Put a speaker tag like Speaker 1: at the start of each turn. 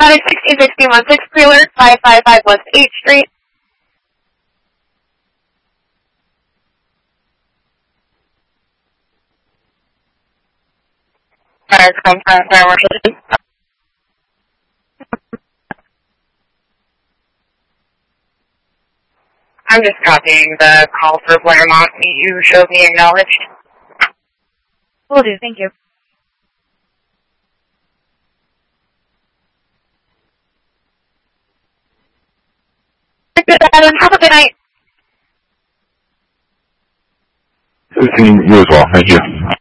Speaker 1: Exotic 1616 Preler, 555 West 8th Street. It's come from Marshall. I'm just copying the call for Blairmont you showed me acknowledged.
Speaker 2: Will do, thank you.
Speaker 1: Good, Adam. Have a good night.
Speaker 3: You as well. Thank you.